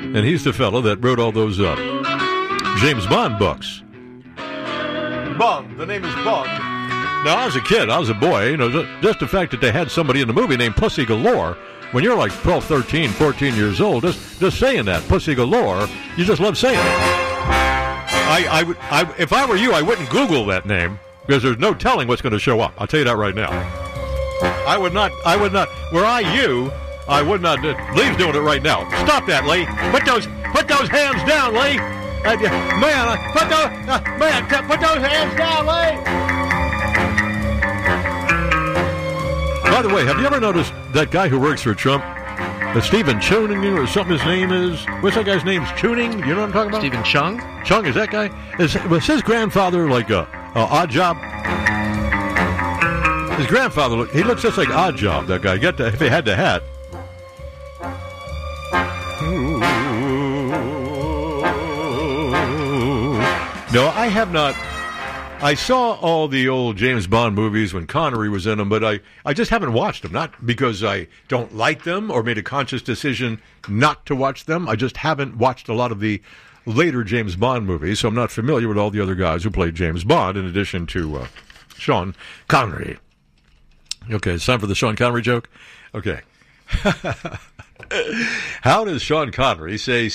And he's the fellow that wrote all those James Bond books. Bond. The name is Bond. Now, I was a kid. I was a boy. You know, just the fact that they had somebody in the movie named Pussy Galore, when you're like 12, 13, 14 years old, just saying that, Pussy Galore, you just love saying it. If I were you, I wouldn't Google that name, because there's no telling what's going to show up. I'll tell you that right now. I would not, were I you, I would not, Lee's doing it right now. Stop that, Lee. Put those hands down, Lee. Put those hands down, Lee. By the way, have you ever noticed that guy who works for Trump, Stephen Tuning or something his name is? What's that guy's name? Tuning? You know what I'm talking about? Stephen Chung? Chung, is that guy? Was his grandfather like a Odd Job? His grandfather, he looks just like Odd Job, that guy. If he had the hat. No, I have not. I saw all the old James Bond movies when Connery was in them, but I just haven't watched them. Not because I don't like them or made a conscious decision not to watch them. I just haven't watched a lot of the later James Bond movies, so I'm not familiar with all the other guys who played James Bond in addition to Sean Connery. Okay, it's time for the Sean Connery joke? Okay. How does Sean Connery say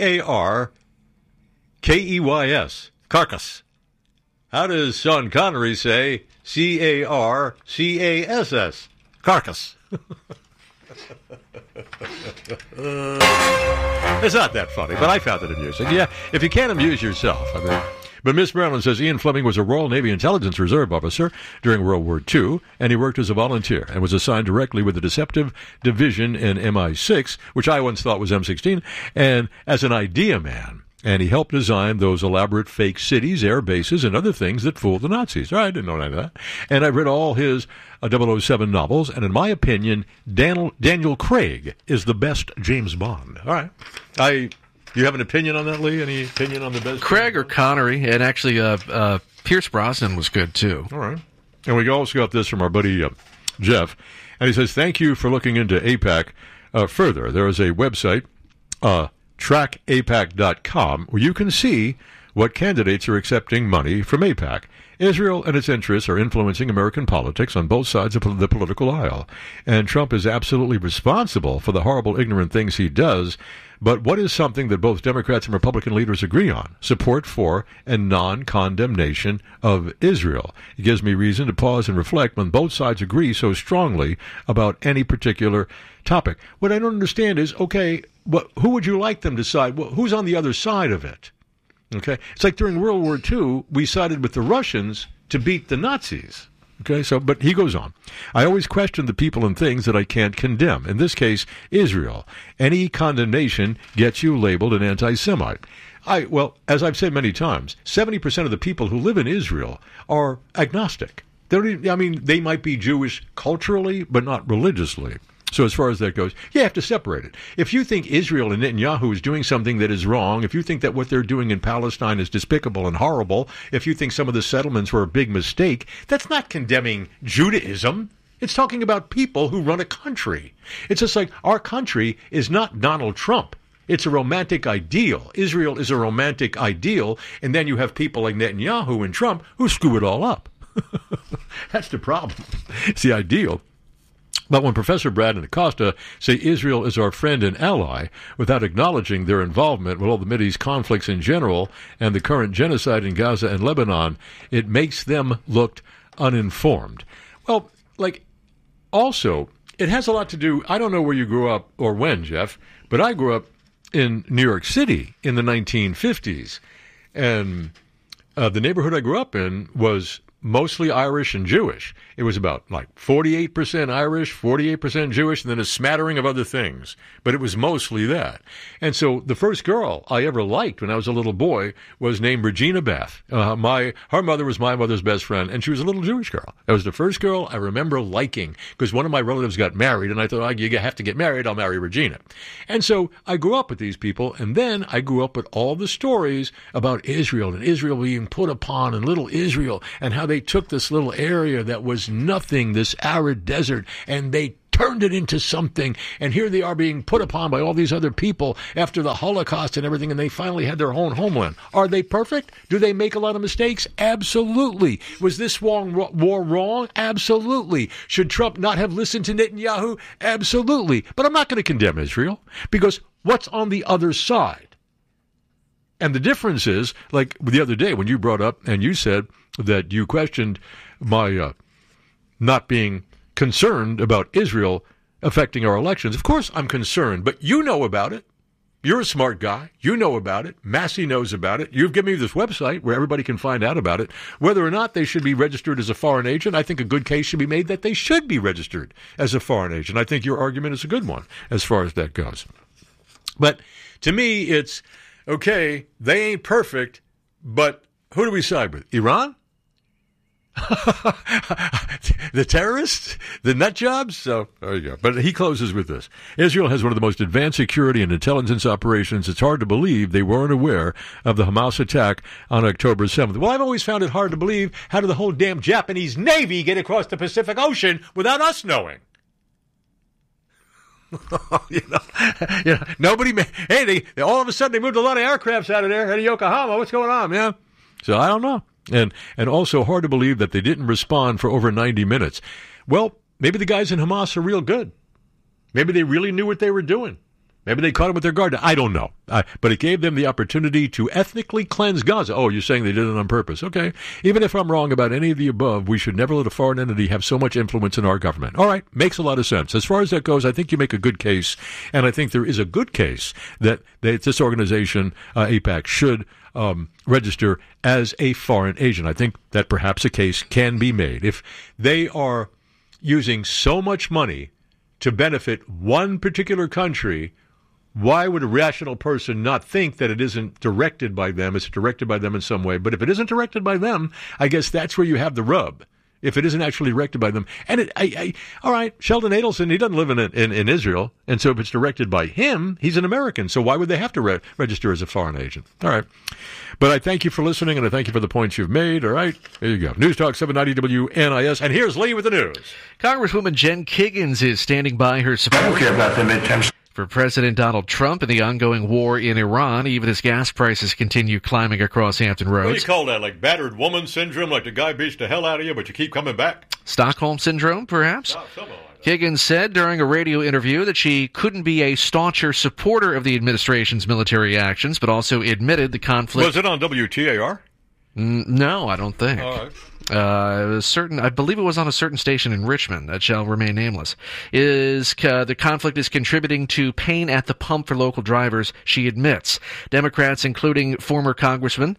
C-A-R-K-E-Y-S? Carcass. How does Sean Connery say C-A-R-C-A-S-S? Carcass. It's not that funny, but I found it amusing. Yeah, if you can't amuse yourself, I mean. But Miss Marilyn says Ian Fleming was a Royal Navy Intelligence Reserve officer during World War II, and he worked as a volunteer and was assigned directly with the Deceptive Division in MI6, which I once thought was M16, and as an idea man. And he helped design those elaborate fake cities, air bases, and other things that fooled the Nazis. I didn't know any of that. And I read all his 007 novels, and in my opinion, Daniel Craig is the best James Bond. All right. Do you have an opinion on that, Lee? Any opinion on the best? Craig or Connery? And actually, Pierce Brosnan was good, too. All right. And we also got this from our buddy Jeff. And he says, thank you for looking into AIPAC further. There is a website, trackapac.com, where you can see what candidates are accepting money from AIPAC. Israel and its interests are influencing American politics on both sides of the political aisle, and Trump is absolutely responsible for the horrible, ignorant things he does. But what is something that both Democrats and Republican leaders agree on? Support for and non-condemnation of Israel. It gives me reason to pause and reflect when both sides agree so strongly about any particular topic. What I don't understand is, okay, who would you like them to side? Who's on the other side of it? Okay, it's like during World War II, we sided with the Russians to beat the Nazis. Okay, but he goes on. I always question the people and things that I can't condemn. In this case, Israel. Any condemnation gets you labeled an anti-Semite. As I've said many times, 70% of the people who live in Israel are agnostic. They might be Jewish culturally, but not religiously. So as far as that goes, you have to separate it. If you think Israel and Netanyahu is doing something that is wrong, if you think that what they're doing in Palestine is despicable and horrible, if you think some of the settlements were a big mistake, that's not condemning Judaism. It's talking about people who run a country. It's just like our country is not Donald Trump. It's a romantic ideal. Israel is a romantic ideal, and then you have people like Netanyahu and Trump who screw it all up. That's the problem. It's the ideal. But when Professor Brad and Acosta say Israel is our friend and ally without acknowledging their involvement with all the Mideast conflicts in general and the current genocide in Gaza and Lebanon, it makes them look uninformed. Well, also, it has a lot to do, I don't know where you grew up or when, Jeff, but I grew up in New York City in the 1950s. And the neighborhood I grew up in was mostly Irish and Jewish. It was about 48% Irish, 48% Jewish, and then a smattering of other things. But it was mostly that. And so the first girl I ever liked when I was a little boy was named Regina Beth. Her mother was my mother's best friend, and she was a little Jewish girl. That was the first girl I remember liking, because one of my relatives got married, and I thought, you have to get married, I'll marry Regina. And so I grew up with these people, and then I grew up with all the stories about Israel, and Israel being put upon, and little Israel, and how they took this little area that was nothing, this arid desert, and they turned it into something, and here they are being put upon by all these other people after the Holocaust and everything, and they finally had their own homeland. Are they perfect? Do they make a lot of mistakes? Absolutely. Was this war wrong? Absolutely. Should Trump not have listened to Netanyahu? Absolutely. But I'm not going to condemn Israel, because what's on the other side? And the difference is, like the other day when you brought up and you said that you questioned my not being concerned about Israel affecting our elections. Of course I'm concerned, but you know about it. You're a smart guy. You know about it. Massey knows about it. You've given me this website where everybody can find out about it. Whether or not they should be registered as a foreign agent, I think a good case should be made that they should be registered as a foreign agent. I think your argument is a good one as far as that goes. But to me, it's, okay, they ain't perfect, but who do we side with? Iran? The terrorists? The nut jobs? So, there you go. But he closes with this. Israel has one of the most advanced security and intelligence operations. It's hard to believe they weren't aware of the Hamas attack on October 7th. Well, I've always found it hard to believe. How did the whole damn Japanese Navy get across the Pacific Ocean without us knowing? Nobody. Hey, they all of a sudden they moved a lot of aircrafts out of there, out of Yokohama. What's going on, man? So I don't know, and also hard to believe that they didn't respond for over 90 minutes. Well, maybe the guys in Hamas are real good. Maybe they really knew what they were doing. Maybe they caught them with their guard down. I don't know. But it gave them the opportunity to ethnically cleanse Gaza. Oh, you're saying they did it on purpose. Okay. Even if I'm wrong about any of the above, we should never let a foreign entity have so much influence in our government. All right. Makes a lot of sense. As far as that goes, I think you make a good case. And I think there is a good case that this organization, AIPAC, should register as a foreign agent. I think that perhaps a case can be made. If they are using so much money to benefit one particular country, why would a rational person not think that it isn't directed by them? It's directed by them in some way. But if it isn't directed by them, I guess that's where you have the rub. If it isn't actually directed by them. And all right, Sheldon Adelson, he doesn't live in Israel. And so if it's directed by him, he's an American. So why would they have to register as a foreign agent? All right. But I thank you for listening, and I thank you for the points you've made. All right. There you go. News Talk 790 WNIS. And here's Lee with the news. Congresswoman Jen Kiggans is standing by her support. I don't care about the midterms. For President Donald Trump and the ongoing war in Iran, even as gas prices continue climbing across Hampton Roads. What do you call that? Like battered woman syndrome? Like the guy beats the hell out of you, but you keep coming back? Stockholm Syndrome, perhaps? Kiggans said during a radio interview that she couldn't be a stauncher supporter of the administration's military actions, but also admitted the conflict... Was it on WTAR? No, I don't think. All right. I believe it was on a certain station in Richmond that shall remain nameless. The conflict is contributing to pain at the pump for local drivers, she admits. Democrats, including former Congresswoman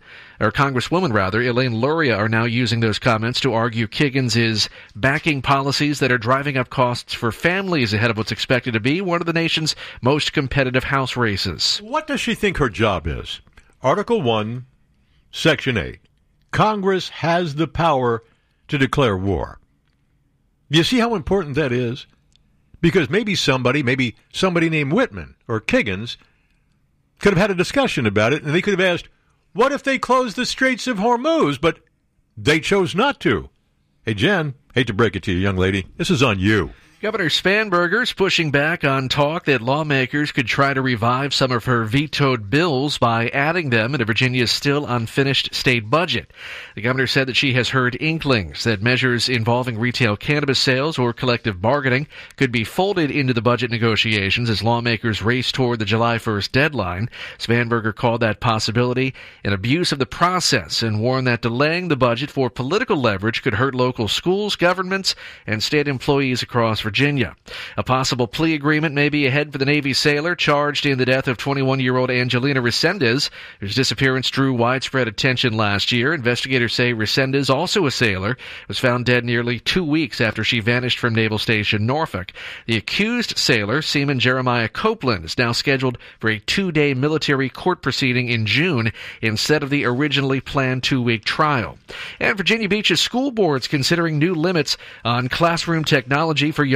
Elaine Luria, are now using those comments to argue Kiggans is backing policies that are driving up costs for families ahead of what's expected to be one of the nation's most competitive House races. What does she think her job is? Article 1, Section 8. Congress has the power to declare war. You see how important that is? Because maybe somebody named Whitman or Kiggans could have had a discussion about it, and they could have asked, what if they closed the Straits of Hormuz? But they chose not to. Hey, Jen, hate to break it to you, young lady, this is on you. Governor Spanberger's pushing back on talk that lawmakers could try to revive some of her vetoed bills by adding them into Virginia's still unfinished state budget. The governor said that she has heard inklings that measures involving retail cannabis sales or collective bargaining could be folded into the budget negotiations as lawmakers race toward the July 1st deadline. Spanberger called that possibility an abuse of the process and warned that delaying the budget for political leverage could hurt local schools, governments, and state employees across Virginia. A possible plea agreement may be ahead for the Navy sailor charged in the death of 21-year-old Angelina Resendez, whose disappearance drew widespread attention last year. Investigators say Resendez, also a sailor, was found dead nearly 2 weeks after she vanished from Naval Station Norfolk. The accused sailor, Seaman Jeremiah Copeland, is now scheduled for a 2-day military court proceeding in June instead of the originally planned 2-week trial. And Virginia Beach's school board's considering new limits on classroom technology for young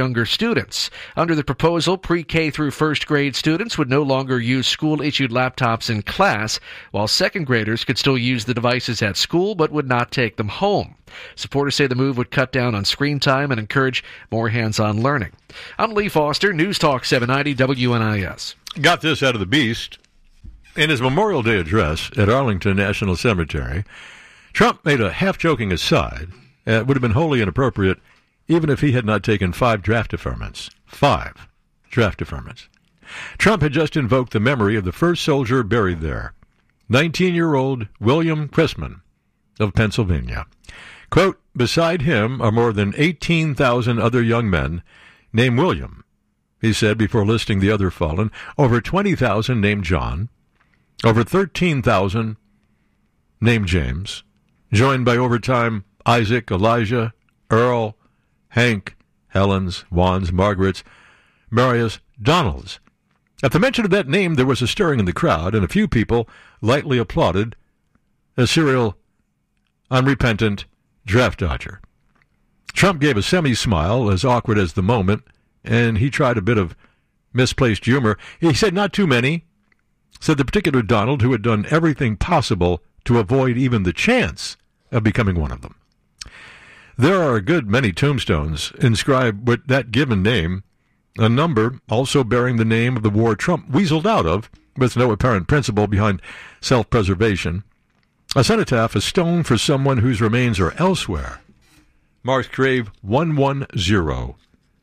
younger students. Under the proposal, pre-K through first grade students would no longer use school-issued laptops in class, while second graders could still use the devices at school but would not take them home. Supporters say the move would cut down on screen time and encourage more hands-on learning. I'm Lee Foster, News Talk 790 WNIS. Got this out of the Beast. In his Memorial Day address at Arlington National Cemetery, Trump made a half-joking aside that would have been wholly inappropriate even if he had not taken 5 draft deferments. 5 draft deferments. Trump had just invoked the memory of the first soldier buried there, 19-year-old William Chrisman of Pennsylvania. Quote, beside him are more than 18,000 other young men named William, he said before listing the other fallen, over 20,000 named John, over 13,000 named James, joined by overtime Isaac, Elijah, Earl, Hank, Helens, Wands, Margarets, Marius, Donalds. At the mention of that name, there was a stirring in the crowd, and a few people lightly applauded a serial, unrepentant draft dodger. Trump gave a semi-smile, as awkward as the moment, and he tried a bit of misplaced humor. He said not too many, said the particular Donald who had done everything possible to avoid even the chance of becoming one of them. There are a good many tombstones inscribed with that given name, a number also bearing the name of the war Trump weaseled out of, with no apparent principle behind self-preservation. A cenotaph, a stone for someone whose remains are elsewhere, marks grave 110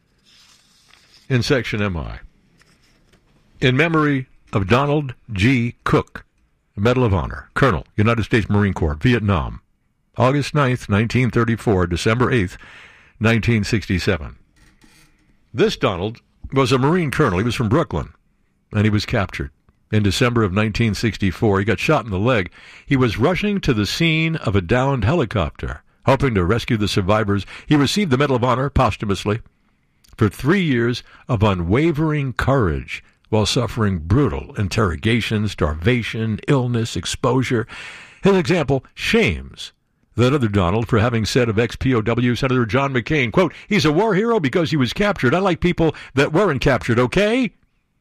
in section MI. In memory of Donald G. Cook, Medal of Honor, Colonel, United States Marine Corps, Vietnam, August 9th, 1934, December 8th, 1967. This Donald was a Marine colonel. He was from Brooklyn, and he was captured. In December of 1964, he got shot in the leg. He was rushing to the scene of a downed helicopter, hoping to rescue the survivors. He received the Medal of Honor posthumously for 3 years of unwavering courage while suffering brutal interrogation, starvation, illness, exposure. His example shames that other Donald for having said of ex-POW Senator John McCain, quote, he's a war hero because he was captured. I like people that weren't captured, okay?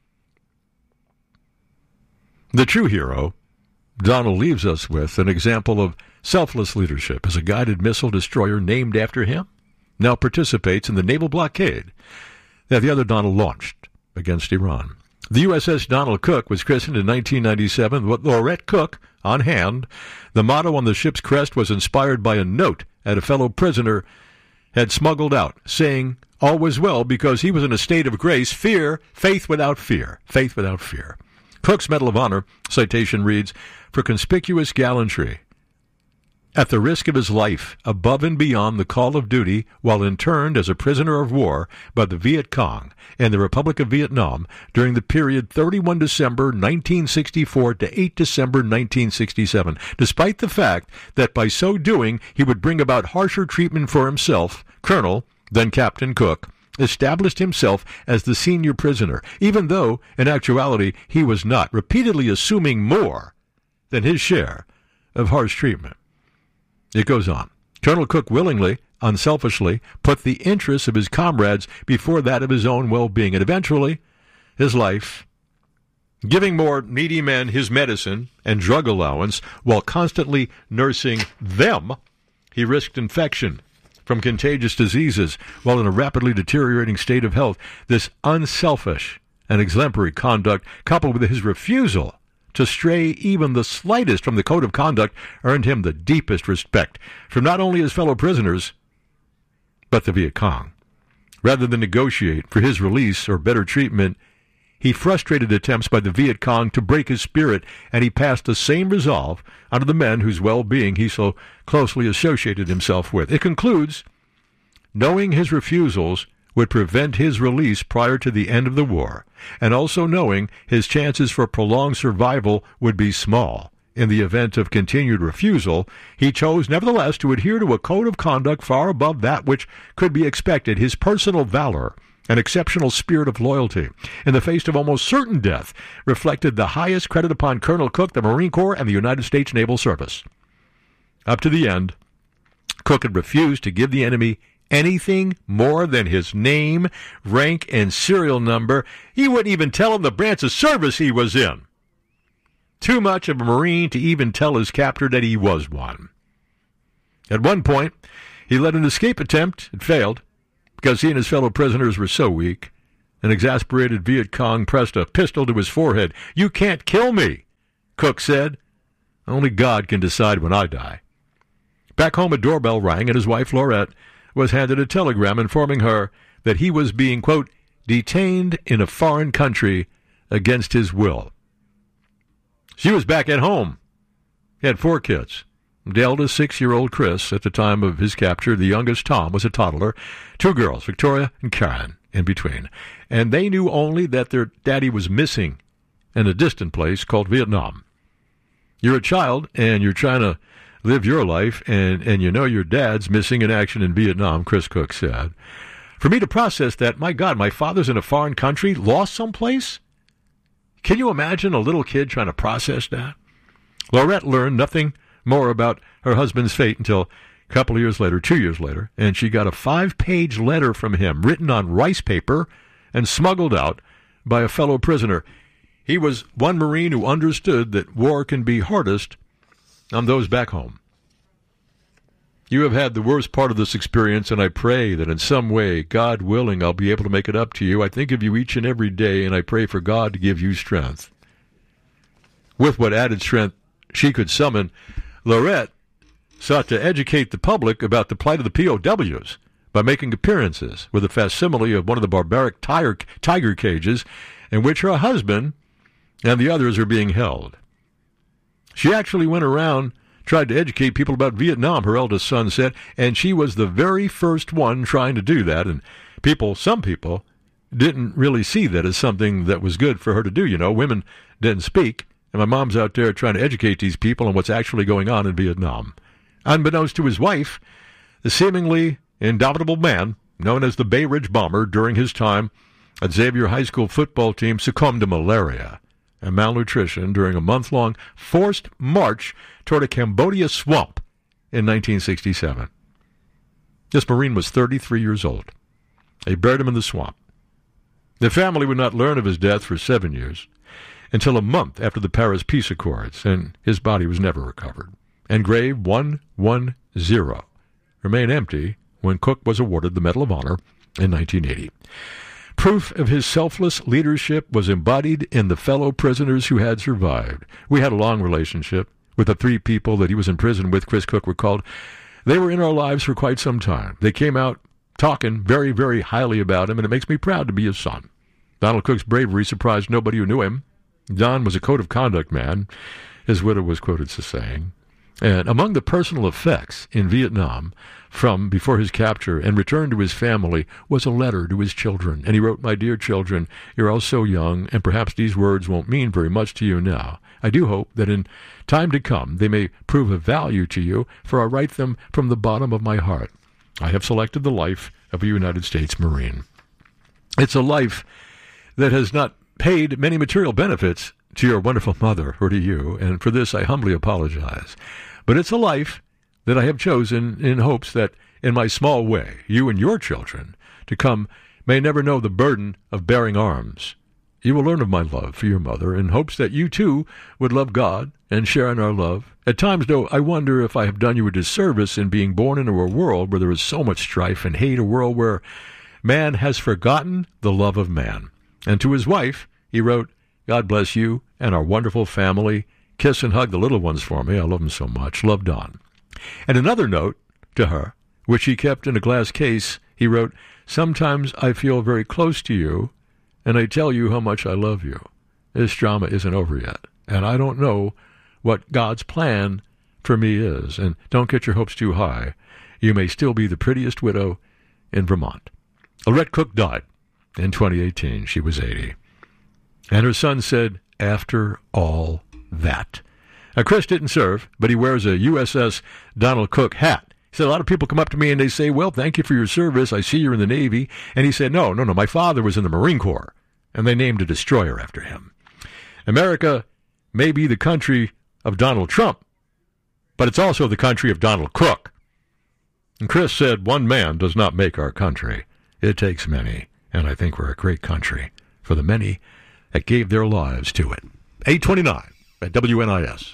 The true hero, Donald leaves us with an example of selfless leadership as a guided missile destroyer named after him now participates in the naval blockade that the other Donald launched against Iran. The USS Donald Cook was christened in 1997 with Lorette Cook on hand. The motto on the ship's crest was inspired by a note that a fellow prisoner had smuggled out, saying, all was well because he was in a state of grace, faith without fear, faith without fear. Cook's Medal of Honor citation reads, for conspicuous gallantry, at the risk of his life, above and beyond the call of duty, while interned as a prisoner of war by the Viet Cong and the Republic of Vietnam during the period 31 December 1964 to 8 December 1967, despite the fact that by so doing he would bring about harsher treatment for himself, Colonel, then Captain Cook, established himself as the senior prisoner, even though, in actuality, he was not, repeatedly assuming more than his share of harsh treatment. It goes on. Colonel Cook willingly, unselfishly, put the interests of his comrades before that of his own well-being, and eventually, his life, giving more needy men his medicine and drug allowance while constantly nursing them, he risked infection from contagious diseases while in a rapidly deteriorating state of health. This unselfish and exemplary conduct, coupled with his refusal to stray even the slightest from the code of conduct, earned him the deepest respect from not only his fellow prisoners, but the Viet Cong. Rather than negotiate for his release or better treatment, he frustrated attempts by the Viet Cong to break his spirit, and he passed the same resolve onto the men whose well-being he so closely associated himself with. It concludes, knowing his refusals would prevent his release prior to the end of the war, and also knowing his chances for prolonged survival would be small. In the event of continued refusal, he chose nevertheless to adhere to a code of conduct far above that which could be expected. His personal valor and exceptional spirit of loyalty, in the face of almost certain death, reflected the highest credit upon Colonel Cook, the Marine Corps, and the United States Naval Service. Up to the end, Cook had refused to give the enemy anything more than his name, rank, and serial number. He wouldn't even tell him the branch of service he was in. Too much of a Marine to even tell his captor that he was one. At one point, he led an escape attempt. It failed because he and his fellow prisoners were so weak. An exasperated Viet Cong pressed a pistol to his forehead. "You can't kill me," Cook said. "Only God can decide when I die." Back home, a doorbell rang, and his wife, Laurette, was handed a telegram informing her that he was being, quote, detained in a foreign country against his will. She was back at home. He had 4 kids. The eldest, 6-year-old Chris, at the time of his capture. The youngest, Tom, was a toddler. 2 girls, Victoria and Karen, in between. And they knew only that their daddy was missing in a distant place called Vietnam. You're a child, and you're trying to live your life, and you know your dad's missing in action in Vietnam, Chris Cook said. For me to process that, my God, my father's in a foreign country, lost someplace? Can you imagine a little kid trying to process that? Laurette learned nothing more about her husband's fate until a couple of years later, 2 years later, and she got a 5-page letter from him written on rice paper and smuggled out by a fellow prisoner. He was one Marine who understood that war can be hardest on those back home. You have had the worst part of this experience, and I pray that in some way, God willing, I'll be able to make it up to you. I think of you each and every day, and I pray for God to give you strength. With what added strength she could summon, Laurette sought to educate the public about the plight of the POWs by making appearances with a facsimile of one of the barbaric tiger cages in which her husband and the others are being held. She actually went around, tried to educate people about Vietnam, her eldest son said, and she was the very first one trying to do that, and some people didn't really see that as something that was good for her to do. You know, women didn't speak, and my mom's out there trying to educate these people on what's actually going on in Vietnam. Unbeknownst to his wife, the seemingly indomitable man, known as the Bay Ridge Bomber, during his time at Xavier High School football team, succumbed to malaria and malnutrition during a month-long forced march toward a Cambodia swamp in 1967. This Marine was 33 years old. They buried him in the swamp. The family would not learn of his death for 7 years, until a month after the Paris Peace Accords, and his body was never recovered. And grave 110 remained empty when Cook was awarded the Medal of Honor in 1980. Proof of his selfless leadership was embodied in the fellow prisoners who had survived. We had a long relationship with the 3 people that he was in prison with, Chris Cook recalled. They were in our lives for quite some time. They came out talking very, very highly about him, and it makes me proud to be his son. Donald Cook's bravery surprised nobody who knew him. Don was a code of conduct man, his widow was quoted as saying. And among the personal effects in Vietnam from before his capture and return to his family was a letter to his children. And he wrote, "My dear children, you're all so young, and perhaps these words won't mean very much to you now. I do hope that in time to come they may prove of value to you, for I write them from the bottom of my heart. I have selected the life of a United States Marine." It's a life that has not paid many material benefits to your wonderful mother or to you, and for this I humbly apologize. But it's a life that I have chosen in hopes that, in my small way, you and your children to come may never know the burden of bearing arms. You will learn of my love for your mother in hopes that you, too, would love God and share in our love. At times, though, I wonder if I have done you a disservice in being born into a world where there is so much strife and hate, a world where man has forgotten the love of man. And to his wife, he wrote, "God bless you and our wonderful family. Kiss and hug the little ones for me. I love them so much. Love, Don." And another note to her, which he kept in a glass case, he wrote, "Sometimes I feel very close to you, and I tell you how much I love you. This drama isn't over yet, and I don't know what God's plan for me is. And don't get your hopes too high. You may still be the prettiest widow in Vermont." Laurette Cook died in 2018. She was 80. And her son said, "After all that." Now, Chris didn't serve, but he wears a USS Donald Cook hat. He said, a lot of people come up to me and they say, "Well, thank you for your service. I see you're in the Navy." And he said, no, my father was in the Marine Corps. And they named a destroyer after him. America may be the country of Donald Trump, but it's also the country of Donald Cook. And Chris said, one man does not make our country. It takes many. And I think we're a great country for the many that gave their lives to it. 829 at WNIS.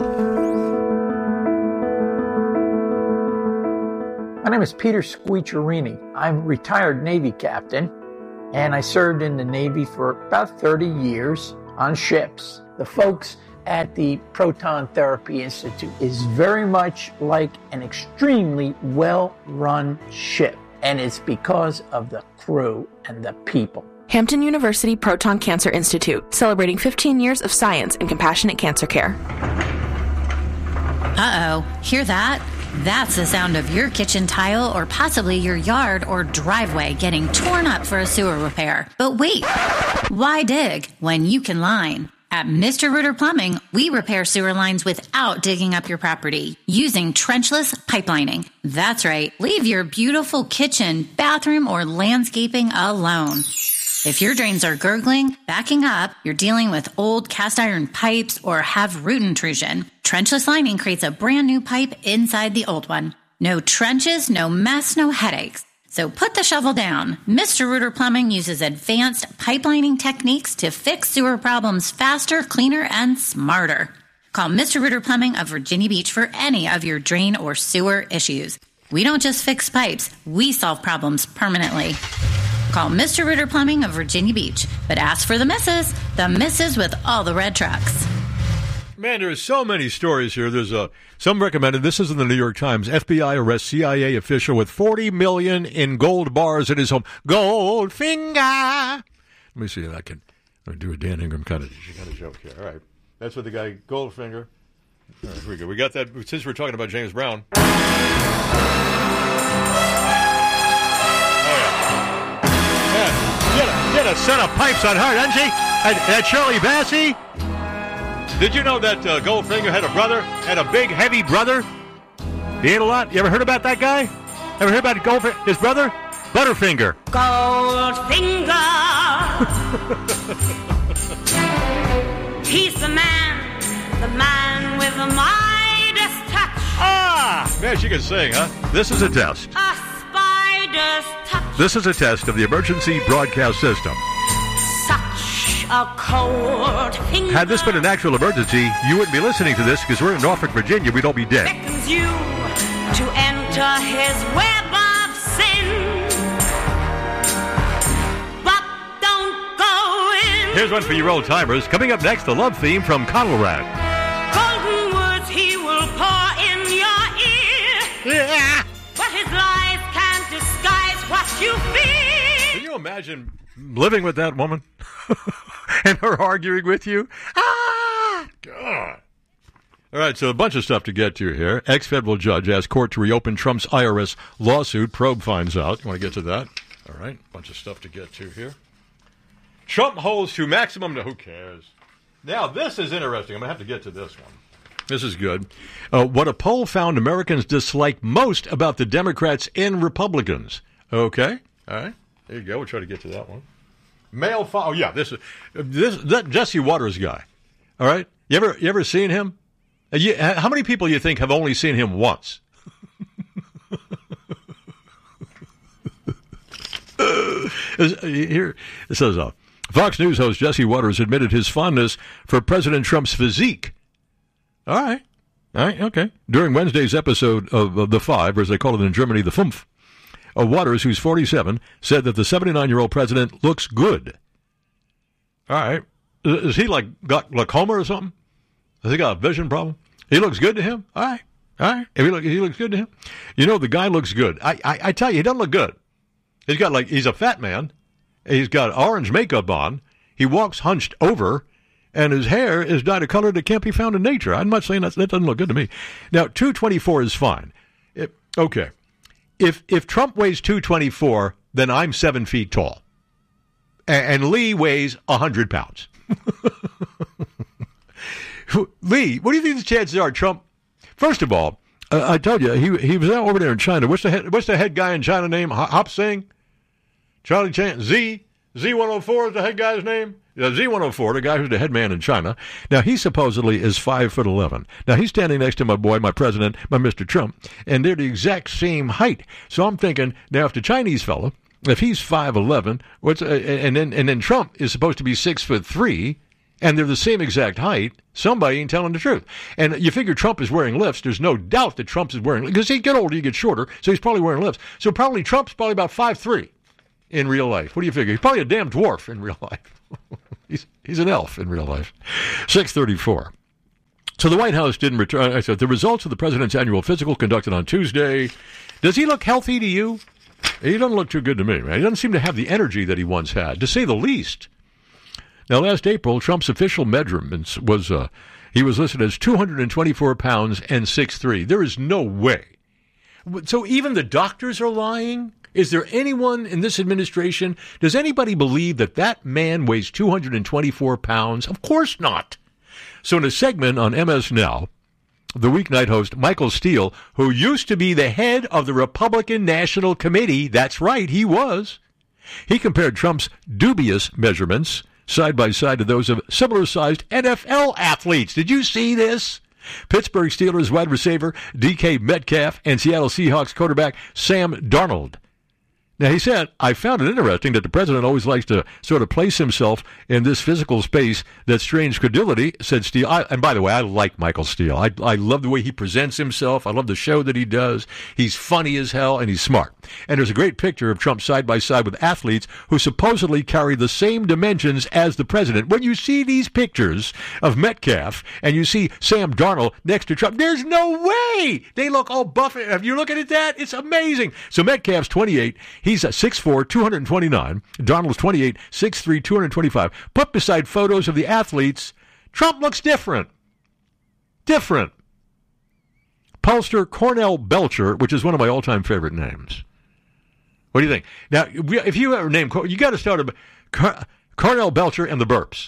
My name is Peter Squeacherini. I'm a retired Navy captain, and I served in the Navy for about 30 years on ships. The folks at the Proton Therapy Institute is very much like an extremely well-run ship, and it's because of the crew and the people. Hampton University Proton Cancer Institute, celebrating 15 years of science and compassionate cancer care. Uh-oh, hear that? That's the sound of your kitchen tile or possibly your yard or driveway getting torn up for a sewer repair. But wait, why dig when you can line? At Mr. Rooter Plumbing, we repair sewer lines without digging up your property using trenchless pipelining. That's right. Leave your beautiful kitchen, bathroom, or landscaping alone. If your drains are gurgling, backing up, you're dealing with old cast iron pipes, or have root intrusion, trenchless lining creates a brand new pipe inside the old one. No trenches, no mess, no headaches. So put the shovel down. Mr. Rooter Plumbing uses advanced pipelining techniques to fix sewer problems faster, cleaner, and smarter. Call Mr. Rooter Plumbing of Virginia Beach for any of your drain or sewer issues. We don't just fix pipes, we solve problems permanently. Call Mr. Rooter Plumbing of Virginia Beach, but ask for the missus with all the red trucks. Man, there's so many stories here. There's some recommended. This is in the New York Times. FBI arrests CIA official with $40 million in gold bars in his home. Goldfinger. Let me see if I can do a Dan Ingram kind of joke here. All right. That's what the guy, Goldfinger. All right, here we go. We got that since we're talking about James Brown. Oh, yeah. Get a set of pipes on her, doesn't she? And Shirley Bassey? Did you know that Goldfinger had a brother, had a big, heavy brother? He ate a lot. You ever heard about that guy? Ever heard about Goldfinger? His brother? Butterfinger. Goldfinger. He's the man with the Midas touch. Ah! Man, she can sing, huh? This is a test. A spider's touch. This is a test of the emergency broadcast system. A cold finger. Had this been an actual emergency, you wouldn't be listening to this because we're in Norfolk, Virginia. We'd all be dead. Beckons you to enter his web of sin, but don't go in. Here's one for your old timers. Coming up next, the love theme from Conrad. Golden words he will pour in your ear. Yeah. But his lies can't disguise what you feel. Can you imagine living with that woman? And her arguing with you? Ah! God. All right, so a bunch of stuff to get to here. Ex-federal judge asks court to reopen Trump's IRS lawsuit. Probe finds out. You want to get to that? All right, bunch of stuff to get to here. Trump holds to maximum... No, who cares? Now, this is interesting. I'm going to have to get to this one. This is good. What a poll found Americans dislike most about the Democrats and Republicans. Okay, all right. There you go. We'll try to get to that one. Male file. Oh, yeah, that Jesse Waters guy. All right? You ever seen him? How many people you think have only seen him once? Here it says, Fox News host Jesse Waters admitted his fondness for President Trump's physique. All right, okay. During Wednesday's episode of The Five, or as they call it in Germany, The Fünf, Waters, who's 47, said that the 79-year-old president looks good. All right. Is he got glaucoma or something? Has he got a vision problem? He looks good to him? All right. He looks good to him. You know, the guy looks good. I tell you, he doesn't look good. He's a fat man. He's got orange makeup on. He walks hunched over, and his hair is dyed a color that can't be found in nature. I'm not saying that doesn't look good to me. Now, 224 is fine. Okay. If Trump weighs 224, then I'm 7 feet tall. And Lee weighs 100 pounds. Lee, what do you think the chances are Trump... First of all, I told you, he was out over there in China. What's the head guy in China name? Hop Sing? Charlie Chan? Z104 is the head guy's name? Z104, the guy who's the head man in China, now he supposedly is 5'11". Now he's standing next to my boy, my president, my Mr. Trump, and they're the exact same height. So I'm thinking, now if the Chinese fella, if he's 5'11", and then Trump is supposed to be 6'3", and they're the same exact height, somebody ain't telling the truth. And you figure Trump is wearing lifts. There's no doubt that Trump is wearing, because he get older, you get shorter, so he's probably wearing lifts. So probably Trump's probably about 5'3". In real life. What do you figure? He's probably a damn dwarf in real life. He's an elf in real life. 6:34. So the White House didn't return. I said, the results of the president's annual physical conducted on Tuesday. Does he look healthy to you? He doesn't look too good to me, man. He doesn't seem to have the energy that he once had, to say the least. Now, last April, Trump's official measurements was, he was listed as 224 pounds and 6'3". There is no way. So even the doctors are lying? Is there anyone in this administration, does anybody believe that that man weighs 224 pounds? Of course not. So in a segment on MS Now, the weeknight host Michael Steele, who used to be the head of the Republican National Committee, that's right, he was, he compared Trump's dubious measurements side by side to those of similar-sized NFL athletes. Did you see this? Pittsburgh Steelers wide receiver DK Metcalf and Seattle Seahawks quarterback Sam Darnold. Now, he said, I found it interesting that the president always likes to sort of place himself in this physical space that strains credulity, said Steele. And by the way, I like Michael Steele. I love the way he presents himself. I love the show that he does. He's funny as hell, and he's smart. And there's a great picture of Trump side by side with athletes who supposedly carry the same dimensions as the president. When you see these pictures of Metcalf and you see Sam Darnold next to Trump, there's no way! They look all buff. If you're looking at that, it's amazing. So Metcalf's 28. He's 6'4", 229. Donald's 28, 6'3", 225. Put beside photos of the athletes, Trump looks different. Different. Pollster Cornell Belcher, which is one of my all-time favorite names. What do you think? Now, if you ever name, you got to start Cornell Belcher and the Burps.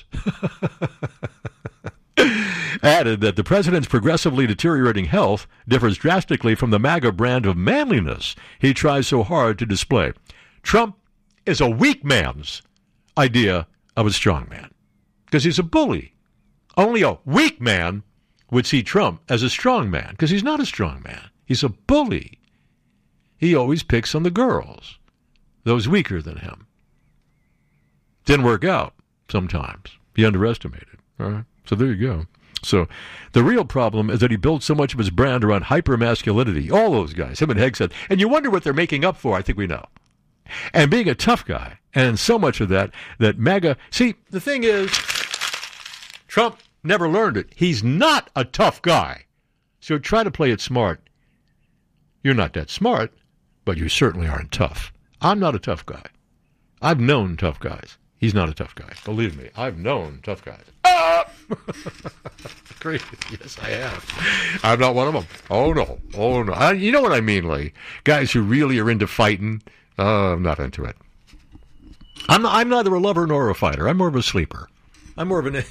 Added that the president's progressively deteriorating health differs drastically from the MAGA brand of manliness he tries so hard to display. Trump is a weak man's idea of a strong man because he's a bully. Only a weak man would see Trump as a strong man because he's not a strong man. He's a bully. He always picks on the girls, those weaker than him. Didn't work out sometimes. He underestimated. All right. So there you go. So the real problem is that he built so much of his brand around hyper-masculinity. All those guys, him and Hegseth. And you wonder what they're making up for. I think we know. And being a tough guy. And so much of that MAGA... See, the thing is, Trump never learned it. He's not a tough guy. So try to play it smart. You're not that smart, but you certainly aren't tough. I'm not a tough guy. I've known tough guys. He's not a tough guy. Believe me, I've known tough guys. Great. Yes, I have. I'm not one of them. Oh, no. You know what I mean, Lee? Guys who really are into fighting, I'm not into it. I'm neither a lover nor a fighter. I'm more of a sleeper. I'm more of an...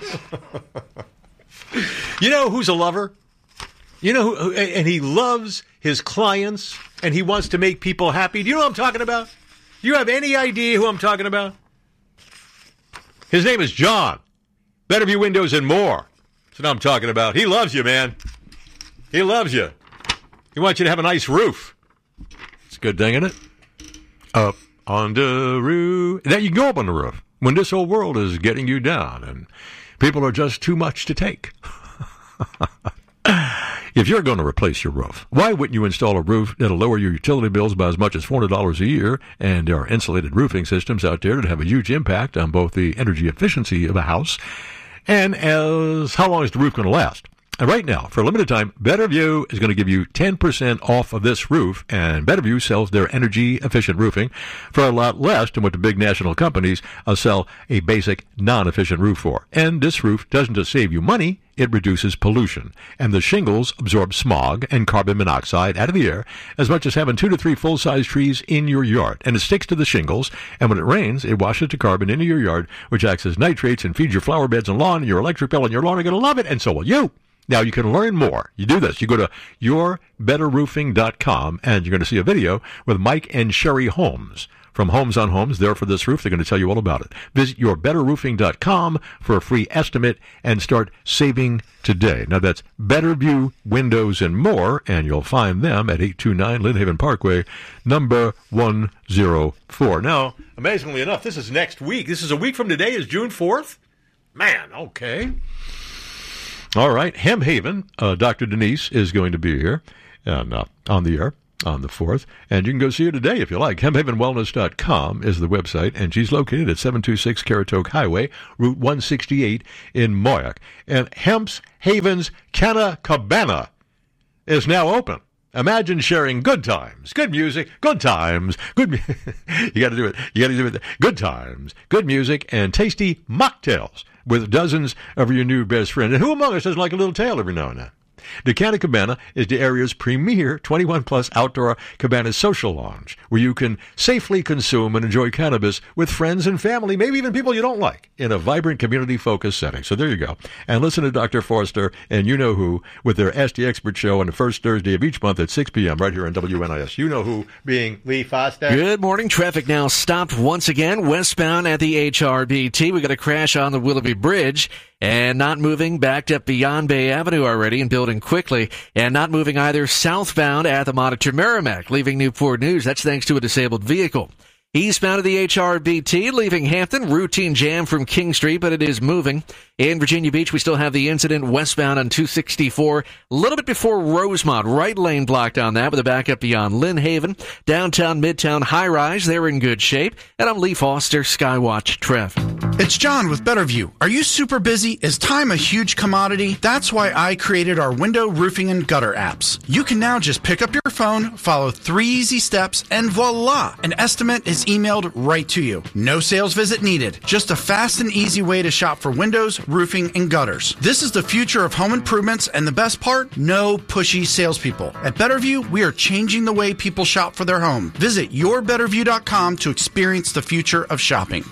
You know who's a lover? You know who, and he loves his clients, and he wants to make people happy. Do you know what I'm talking about? Do you have any idea who I'm talking about? His name is John. Better View Windows and More. That's what I'm talking about. He loves you, man. He loves you. He wants you to have a nice roof. It's a good thing, isn't it? Up on the roof. Now you can go up on the roof when this whole world is getting you down and people are just too much to take. If you're going to replace your roof, why wouldn't you install a roof that'll lower your utility bills by as much as $400 a year? And there are insulated roofing systems out there that have a huge impact on both the energy efficiency of a house and as how long is the roof going to last. And right now, for a limited time, Better View is going to give you 10% off of this roof, and Better View sells their energy-efficient roofing for a lot less than what the big national companies sell a basic, non-efficient roof for. And this roof doesn't just save you money, it reduces pollution. And the shingles absorb smog and carbon monoxide out of the air as much as having 2 to 3 full-size trees in your yard. And it sticks to the shingles, and when it rains, it washes the carbon into your yard, which acts as nitrates and feeds your flower beds and lawn, and your electric bill and your lawn are going to love it, and so will you. Now, you can learn more. You do this. You go to yourbetterroofing.com, and you're going to see a video with Mike and Sherry Holmes from Homes on Homes. There for this roof. They're going to tell you all about it. Visit yourbetterroofing.com for a free estimate and start saving today. Now, that's Betterview Windows and More, and you'll find them at 829 Lynn Haven Parkway, number 104. Now, amazingly enough, this is next week. This is a week from today, is June 4th? Man, okay. All right, Hem Haven, Dr. Denise is going to be here and on the air on the 4th, and you can go see her today if you like. HemHavenWellness.com is the website, and she's located at 726 Caratoke Highway, Route 168 in Moyock. And Hem's Haven's Canna Cabana is now open. Imagine sharing good times, good music, good times, good you got to do it. You got to do it. Good times, good music, and tasty mocktails with dozens of your new best friends. And who among us doesn't like a little tale every now and then? The Canna Cabana is the area's premier 21-plus outdoor cabana social lounge, where you can safely consume and enjoy cannabis with friends and family, maybe even people you don't like, in a vibrant community-focused setting. So there you go. And listen to Dr. Forster and You Know Who with their Ask the Expert show on the first Thursday of each month at 6 p.m. right here on WNIS. You Know Who being Lee Foster. Good morning. Traffic now stopped once again westbound at the HRBT. We got a crash on the Willoughby Bridge. And not moving, backed up beyond Bay Avenue already and building quickly. And not moving either southbound at the Monitor Merrimack, leaving Newport News. That's thanks to a disabled vehicle. Eastbound of the HRBT, leaving Hampton, routine jam from King Street, but it is moving. In Virginia Beach, we still have the incident westbound on 264, a little bit before Rosemont. Right lane blocked on that with a backup beyond Lynn Haven. Downtown, Midtown, high-rise, they're in good shape. And I'm Lee Foster, Skywatch Traffic. It's John with Betterview. Are you super busy? Is time a huge commodity? That's why I created our window, roofing, and gutter apps. You can now just pick up your phone, follow 3 easy steps, and voila! An estimate is emailed right to you. No sales visit needed. Just a fast and easy way to shop for windows, roofing, and gutters. This is the future of home improvements, and the best part, no pushy salespeople. At Betterview, we are changing the way people shop for their home. Visit yourbetterview.com to experience the future of shopping.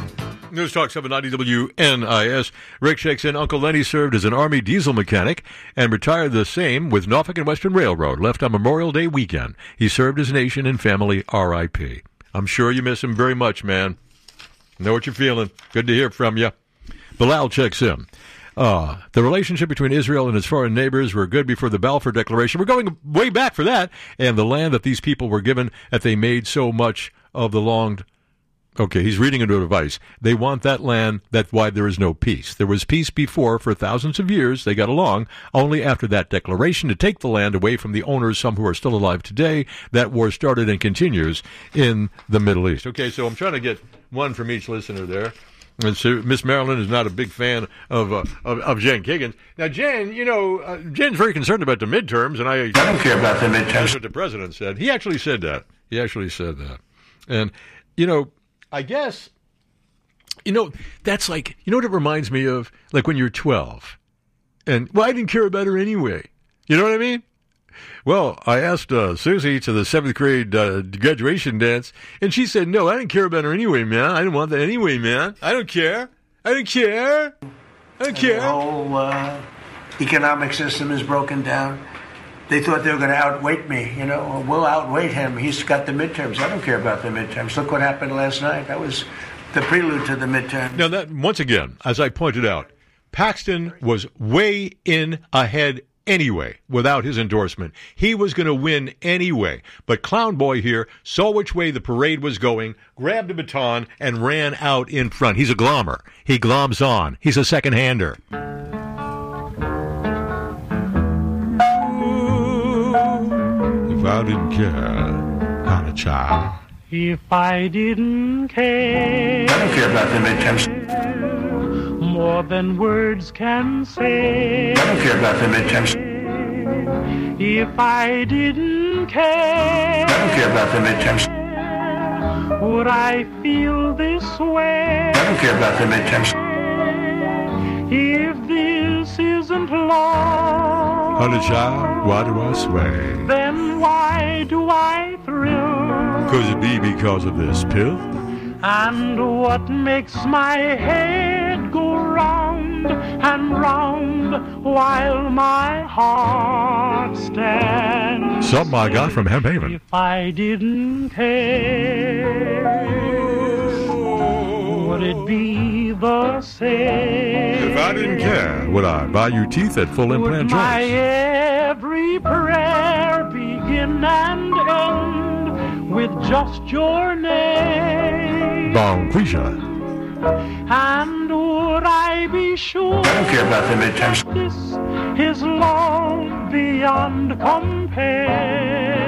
News Talk 790 WNIS. Rick checks in. Uncle Lenny served as an Army diesel mechanic and retired the same with Norfolk and Western Railroad. Left on Memorial Day weekend. He served his nation and family. R.I.P. I'm sure you miss him very much, man. Know what you're feeling. Good to hear from you. Bilal checks in. The relationship between Israel and its foreign neighbors were good before the Balfour Declaration. We're going way back for that. And the land that these people were given, that they made so much of the longed. Okay, he's reading into a device. They want that land. That's why there is no peace. There was peace before for thousands of years. They got along. Only after that declaration to take the land away from the owners, some who are still alive today, that war started and continues in the Middle East. Okay, so I'm trying to get one from each listener there. And so Miss Marilyn is not a big fan of Jen Kiggins. Now, Jen, Jen's very concerned about the midterms, and I don't care about the midterms. That's what the president said. He actually said that. And, I guess, that's like, what it reminds me of? Like when you're 12. And, I didn't care about her anyway. You know what I mean? Well, I asked Susie to the 7th grade graduation dance, and she said, no, I didn't care about her anyway, man. I didn't want that anyway, man. I don't care. The whole economic system is broken down. They thought they were going to outweight me, We'll outweight him. He's got the midterms. I don't care about the midterms. Look what happened last night. That was the prelude to the midterms. Now, that once again, as I pointed out, Paxton was way in ahead anyway without his endorsement. He was going to win anyway. But Clown Boy here saw which way the parade was going, grabbed a baton, and ran out in front. He's a glommer. He gloms on. He's a second-hander. If I didn't care, kind of child. If I didn't care, I don't care about the midterms. More than words can say. I don't care about the midterms. If I didn't care, I don't care about the midterms. Would I feel this way? I don't care about the midterms. If this isn't love, Honey child, why do I sway? then why do I thrill? Could it be because of this pill? And what makes my head go round and round while my heart stands Something I got from Hemp Haven. If I didn't care, would it be the same? If I didn't care, would I buy you teeth at Full Implant Would my Joints? every prayer begin and end with just your name? Bonquisha. And would I be sure I don't care about the midterms. this is love beyond compare?